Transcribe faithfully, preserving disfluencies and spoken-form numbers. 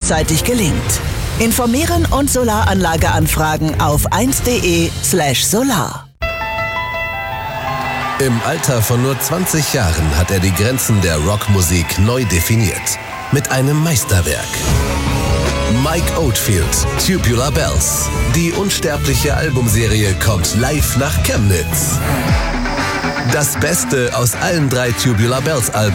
rechtzeitig gelingt. Informieren und Solaranlage anfragen auf eins punkt de slash solar. Im Alter von nur zwanzig Jahren hat er die Grenzen der Rockmusik neu definiert. Mit einem Meisterwerk. Mike Oldfield, Tubular Bells. Die unsterbliche Albumserie kommt live nach Chemnitz. Das Beste aus allen drei Tubular Bells Alben